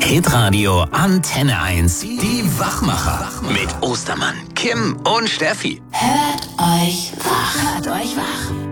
Hitradio Antenne 1. Die Wachmacher. Mit Ostermann, Kim und Steffi. Hört euch wach. Hört euch wach.